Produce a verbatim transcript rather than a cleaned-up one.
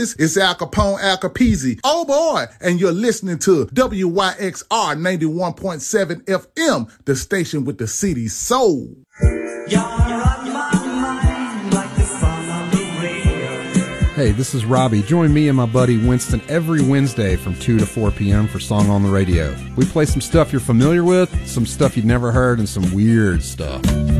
It's Al Capone, Al Capizzi. Oh boy, and you're listening to W Y X R ninety-one point seven F M, the station with the city's soul. Hey, this is Robbie. Join me and my buddy Winston every Wednesday from two to four p.m. for Song on the Radio. We play some stuff you're familiar with, some stuff you've never heard, and some weird stuff.